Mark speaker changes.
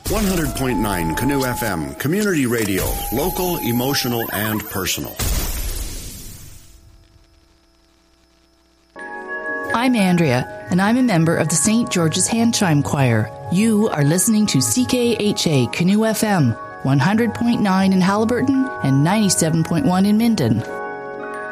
Speaker 1: 100.9 Canoe FM, community radio, local, emotional, and personal.
Speaker 2: I'm Andrea, and I'm a member of the St. George's Hand Chime Choir. You are listening to CKHA Canoe FM, 100.9 in Haliburton and 97.1 in Minden.